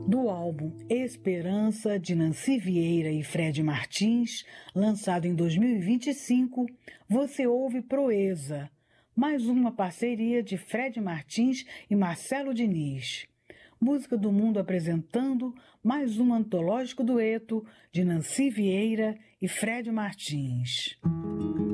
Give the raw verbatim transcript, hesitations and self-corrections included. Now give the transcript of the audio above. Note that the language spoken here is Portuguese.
Do álbum Esperança, de Nancy Vieira e Fred Martins, lançado em dois mil e vinte e cinco, você ouve Proeza, mais uma parceria de Fred Martins e Marcelo Diniz. Música do Mundo apresentando mais um antológico dueto de Nancy Vieira e Fred Martins.